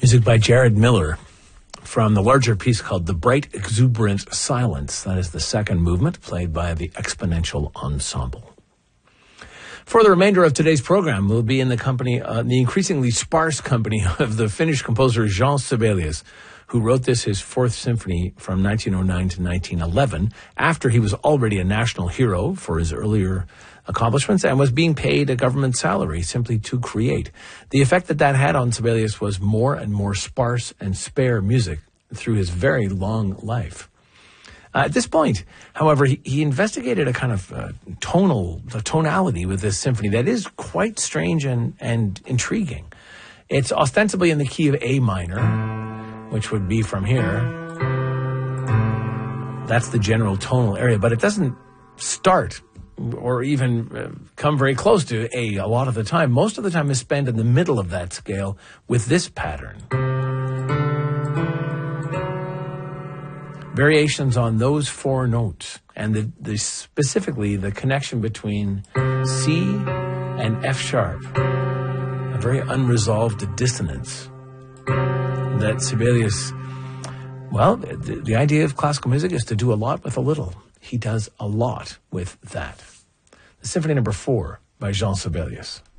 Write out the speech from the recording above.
Music by Jared Miller from the larger piece called The Bright Exuberant Silence. That is the second movement, played by the Exponential Ensemble. For the remainder of today's program, we'll be in the company, the increasingly sparse company of the Finnish composer Jean Sibelius, who wrote his Fourth Symphony from 1909 to 1911, after he was already a national hero for his earlier accomplishments and was being paid a government salary simply to create. The effect that had on Sibelius was more and more sparse and spare music through his very long life. At this point, however, he investigated a kind of tonality with this symphony that is quite strange and intriguing. It's ostensibly in the key of A minor, which would be from here. That's the general tonal area, but it doesn't start or even come very close to A lot of the time. Most of the time is spent in the middle of that scale with this pattern. Variations on those four notes, and specifically the connection between C and F sharp, a very unresolved dissonance that Sibelius, well, the idea of classical music is to do a lot with a little. He does a lot with that. The Symphony Number 4 by Jean Sibelius.